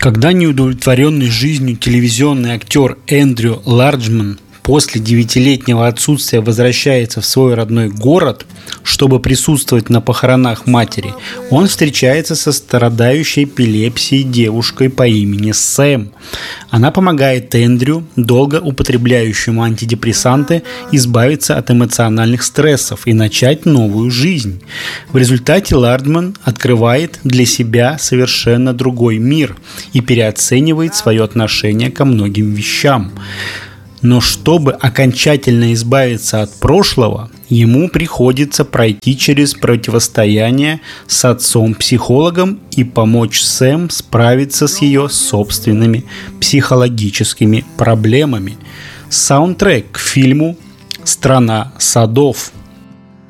Когда неудовлетворенный жизнью телевизионный актер Эндрю Ларджман после 9-летнего отсутствия возвращается в свой родной город, чтобы присутствовать на похоронах матери, он встречается со страдающей эпилепсией девушкой по имени Сэм. Она помогает Эндрю, долго употребляющему антидепрессанты, избавиться от эмоциональных стрессов и начать новую жизнь. В результате Ларджман открывает для себя совершенно другой мир и переоценивает свое отношение ко многим вещам. Но чтобы окончательно избавиться от прошлого, ему приходится пройти через противостояние с отцом-психологом и помочь Сэм справиться с ее собственными психологическими проблемами. Саундтрек к фильму «Страна садов».